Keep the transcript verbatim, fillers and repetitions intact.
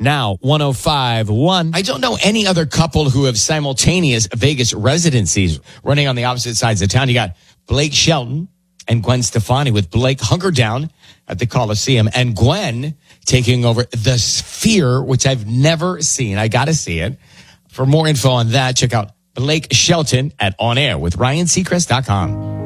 now one oh five point one. I don't know any other couple who have simultaneous Vegas residencies running on the opposite sides of town. You got Blake Shelton and Gwen Stefani, with Blake hunkered down at the Coliseum and Gwen taking over the Sphere, which I've never seen. I got to see it. For more info on that, check out Blake Shelton at on air with ryan seacrest dot com.